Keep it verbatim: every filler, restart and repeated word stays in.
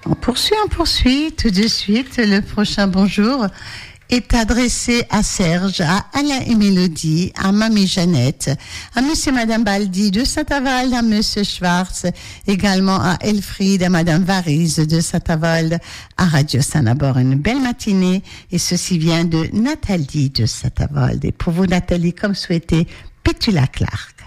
On poursuit, on poursuit tout de suite. Le prochain bonjour est adressé à Serge, à Alain et Mélodie, à Mamie Jeannette, à Monsieur et Madame Baldi de Saint-Avold, à Monsieur Schwartz, également à Elfriede, à Madame Varise de Saint-Avold, à Radio Saint-Nabor. Une belle matinée, et ceci vient de Nathalie de Saint-Avold. Et pour vous, Nathalie, comme souhaité, Pétula Clark.